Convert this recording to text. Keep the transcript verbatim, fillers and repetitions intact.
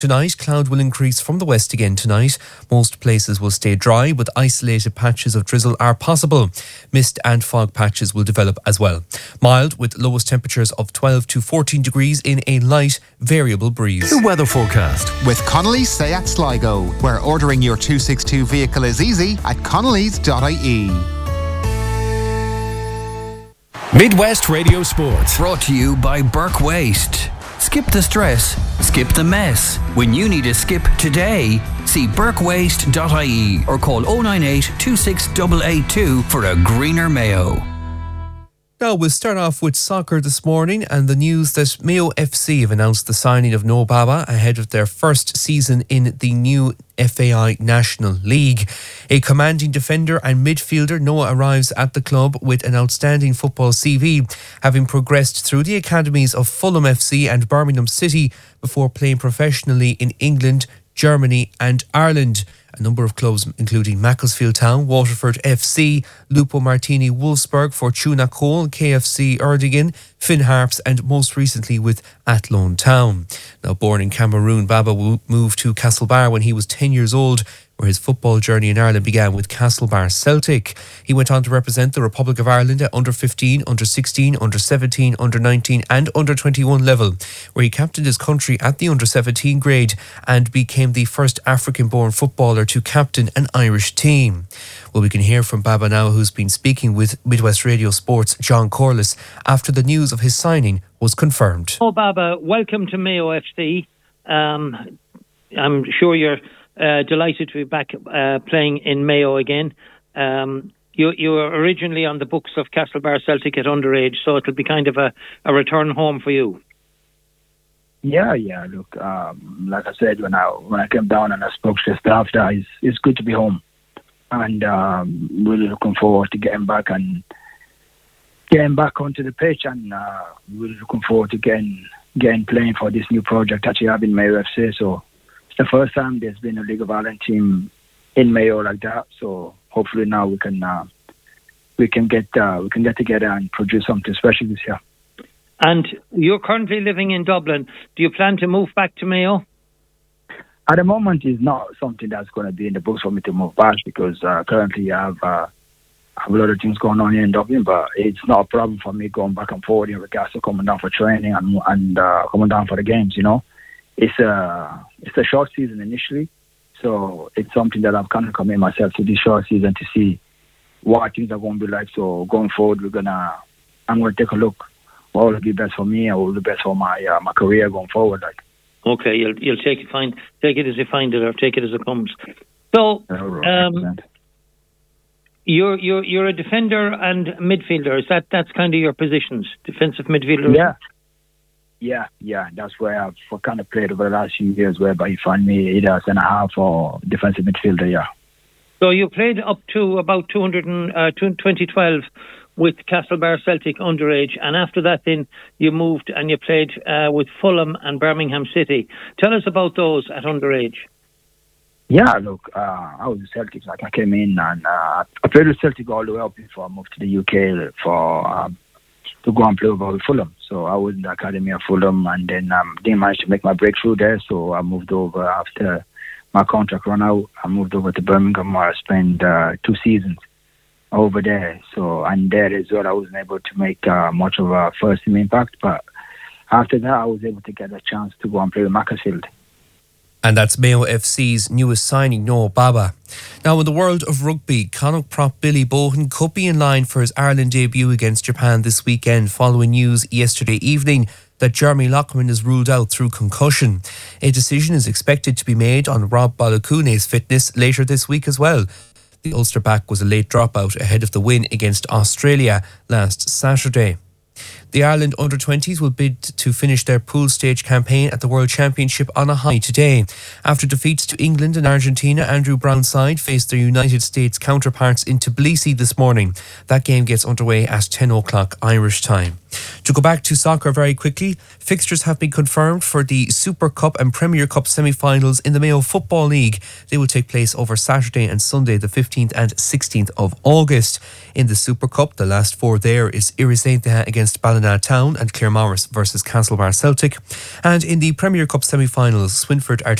Tonight, cloud will increase from the west again tonight. Most places will stay dry, but isolated patches of drizzle are possible. Mist and fog patches will develop as well. Mild, with lowest temperatures of twelve to fourteen degrees in a light, variable breeze. The weather forecast with Connolly's Seat Sligo, where ordering your two sixty-two vehicle is easy at connellys dot I E. Midwest Radio Sports. Brought to you by Burke Waste. Skip the stress, skip the mess. When you need a skip today, see burke waste dot I E or call oh nine eight, two six eight eight two for a greener Mayo. Now we'll start off with soccer this morning and the news that Mayo F C have announced the signing of Noah Baba ahead of their first season in the new F A I National League. A commanding defender and midfielder, Noah arrives at the club with an outstanding football C V, having progressed through the academies of Fulham F C and Birmingham City before playing professionally in England, Germany and Ireland. A number of clubs including Macclesfield Town, Waterford F C, Lupo Martini Wolfsburg, Fortuna Cole, K F C Erdogan, Finn Harps and most recently with Athlone Town. Now born in Cameroon, Baba moved to Castlebar when he was ten years old, where his football journey in Ireland began with Castlebar Celtic. He went on to represent the Republic of Ireland at under fifteen, under sixteen, under seventeen, under nineteen and under twenty-one level, where he captained his country at the under seventeen grade and became the first African-born footballer to captain an Irish team. Well, we can hear from Baba now, who's been speaking with Midwest Radio Sports' John Corliss after the news of his signing was confirmed. Oh, Baba, welcome to Mayo F C. Um, I'm sure you're Uh, delighted to be back uh, playing in Mayo again. Um, you, you were originally on the books of Castlebar Celtic at underage, so it'll be kind of a, a return home for you. Yeah, yeah. Look, um, like I said, when I when I came down and I spoke to the staff there, it's, it's good to be home, and um, really looking forward to getting back and getting back onto the pitch, and uh, really looking forward to getting getting playing for this new project that you have in Mayo F C. So. It's the first time there's been a League of Ireland team in Mayo like that, so hopefully now we can uh, we can get uh, we can get together and produce something special this year. And you're currently living in Dublin. Do you plan to move back to Mayo? At the moment, it's not something that's going to be in the books for me to move back because uh, currently I have, uh, I have a lot of things going on here in Dublin, but it's not a problem for me going back and forward in regards to coming down for training and, and uh, coming down for the games, you know. It's a it's a short season initially, so it's something that I've kind of committed myself to this short season to see what things are going to be like. So going forward, we're gonna I'm going to take a look what will be best for me and what will be best for my uh, my career going forward. Like, okay, you'll you'll take it find take it as you find it or take it as it comes. So, um, you're you're you're a defender and midfielder. Is that that's kind of your positions, defensive midfielder? Yeah. Yeah, yeah, that's where I've kind of played over the last few years, whereby you find me either as a half or defensive midfielder, yeah. So you played up to about two hundred and, uh, twenty twelve with Castlebar Celtic underage, and after that then you moved and you played uh, with Fulham and Birmingham City. Tell us about those at underage. Yeah, look, uh, I was a Celtic, like I came in and uh, I played with Celtic all the way up before I moved to the U K for um, to go and play with Fulham. So I was in the academy of Fulham and then um, didn't manage to make my breakthrough there. So I moved over after my contract ran out. I moved over to Birmingham where I spent uh, two seasons over there. So and there as well, I wasn't able to make uh, much of a first team impact. But after that, I was able to get a chance to go and play with Macclesfield. And that's Mayo F C's newest signing, Noah Baba. Now, in the world of rugby, Connacht prop Billy Bohan could be in line for his Ireland debut against Japan this weekend, following news yesterday evening that Jeremy Loughman is ruled out through concussion. A decision is expected to be made on Rob Balakune's fitness later this week as well. The Ulster back was a late dropout ahead of the win against Australia last Saturday. The Ireland under twenties will bid to finish their pool stage campaign at the World Championship on a high today. After defeats to England and Argentina, Andrew Brown's side faced their United States counterparts in Tbilisi this morning. That game gets underway at ten o'clock Irish time. To go back to soccer very quickly, fixtures have been confirmed for the Super Cup and Premier Cup semi-finals in the Mayo Football League. They will take place over Saturday and Sunday, the fifteenth and sixteenth of August. In the Super Cup, the last four there is Irisaintha against Ballinasloe Ballina Town and Claremorris versus Castlebar Celtic. And in the Premier Cup semi-finals, Swinford are